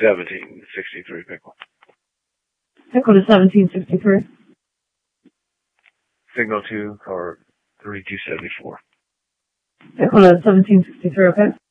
1763 Pickle. Pickle to 1763. Signal to car 3274. Pickle to 1763, okay?